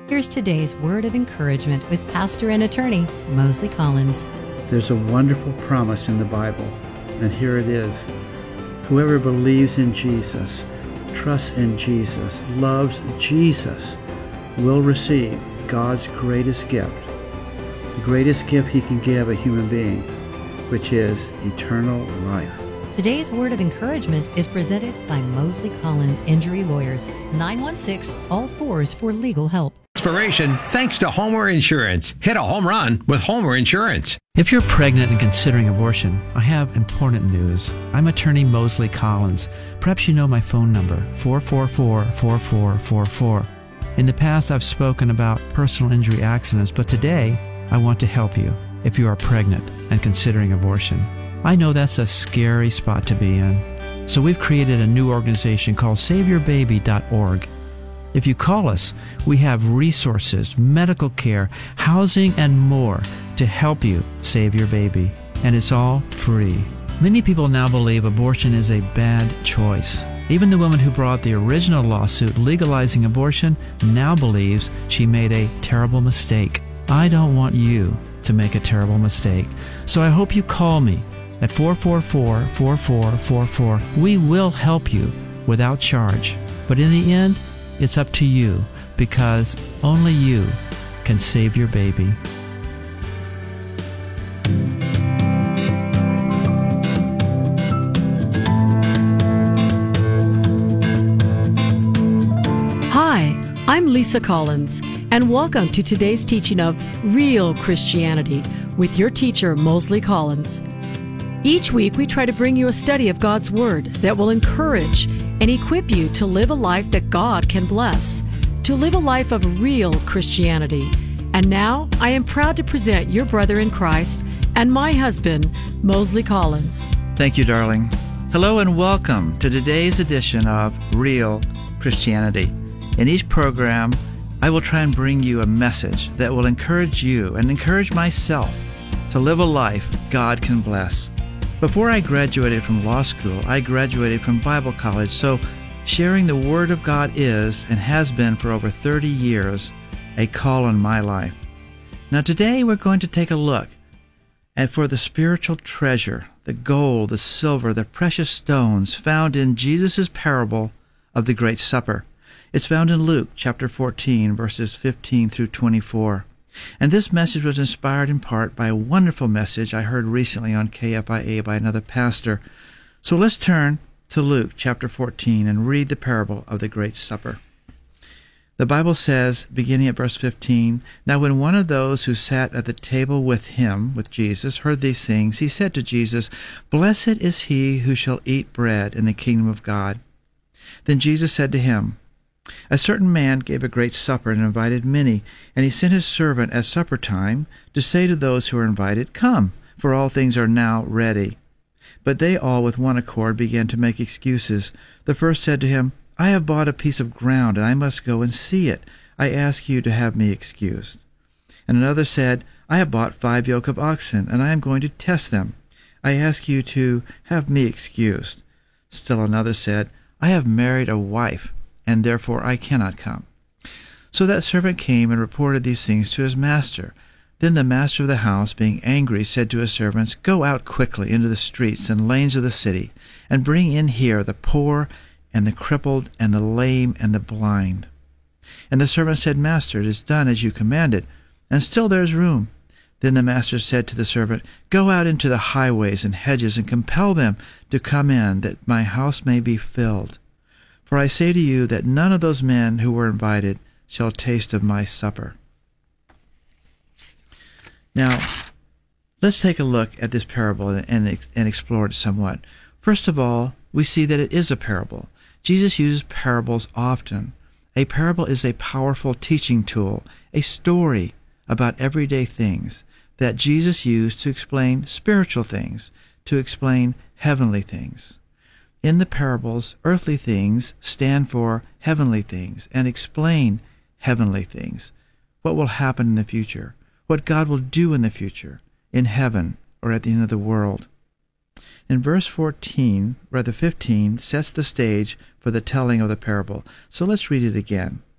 Here's today's word of encouragement with pastor and attorney Mosley Collins. There's a wonderful promise in the Bible, and here it is. Whoever believes in Jesus, trusts in Jesus, loves Jesus, will receive God's greatest gift, the greatest gift He can give a human being, which is eternal life. Today's word of encouragement is presented by Mosley Collins Injury Lawyers, 916-ALL-4s for legal help. Inspiration thanks to Homer Insurance. Hit a home run with Homer Insurance. If you're pregnant and considering abortion, I have important news. I'm attorney Mosley Collins. Perhaps you know my phone number, 444-4444. In the past, I've spoken about personal injury accidents, but today, I want to help you if you are pregnant and considering abortion. I know that's a scary spot to be in. So we've created a new organization called SaveYourBaby.org. If you call us, we have resources, medical care, housing, and more to help you save your baby. And it's all free. Many people now believe abortion is a bad choice. Even the woman who brought the original lawsuit legalizing abortion now believes she made a terrible mistake. I don't want you to make a terrible mistake. So I hope you call me at 444-4444. We will help you without charge. But in the end, it's up to you, because only you can save your baby. Hi, I'm Lisa Collins, and welcome to today's teaching of Real Christianity with your teacher, Mosley Collins. Each week, we try to bring you a study of God's Word that will encourage and equip you to live a life that God can bless, to live a life of real Christianity. And now, I am proud to present your brother in Christ and my husband, Mosley Collins. Thank you, darling. Hello and welcome to today's edition of Real Christianity. In each program, I will try and bring you a message that will encourage you and encourage myself to live a life God can bless. Before I graduated from law school, I graduated from Bible college, so sharing the Word of God is, and has been for over 30 years, a call on my life. Now today we're going to take a look at for the spiritual treasure, the gold, the silver, the precious stones found in Jesus' parable of the Great Supper. It's found in Luke chapter 14, verses 15 through 24. And this message was inspired in part by a wonderful message I heard recently on KFIA by another pastor. So let's turn to Luke chapter 14 and read the parable of the Great Supper. The Bible says, beginning at verse 15, "Now when one of those who sat at the table with him, with Jesus, heard these things, he said to Jesus, 'Blessed is he who shall eat bread in the kingdom of God.' Then Jesus said to him, 'A certain man gave a great supper and invited many, and he sent his servant at supper time to say to those who were invited, Come, for all things are now ready.' But they all with one accord began to make excuses. The first said to him, 'I have bought a piece of ground, and I must go and see it. I ask you to have me excused.' And another said, 'I have bought 5 yoke of oxen, and I am going to test them. I ask you to have me excused.' Still another said, 'I have married a wife, and therefore I cannot come.' So that servant came and reported these things to his master. Then the master of the house, being angry, said to his servants, 'Go out quickly into the streets and lanes of the city, and bring in here the poor and the crippled and the lame and the blind.' And the servant said, 'Master, it is done as you commanded, and still there is room.' Then the master said to the servant, 'Go out into the highways and hedges and compel them to come in, that my house may be filled. For I say to you that none of those men who were invited shall taste of my supper.'" Now, let's take a look at this parable and explore it somewhat. First of all, we see that it is a parable. Jesus uses parables often. A parable is a powerful teaching tool, a story about everyday things that Jesus used to explain spiritual things, to explain heavenly things. In the parables, earthly things stand for heavenly things and explain heavenly things. What will happen in the future? What God will do in the future, in heaven or at the end of the world. In verse 15 sets the stage for the telling of the parable. So let's read it again.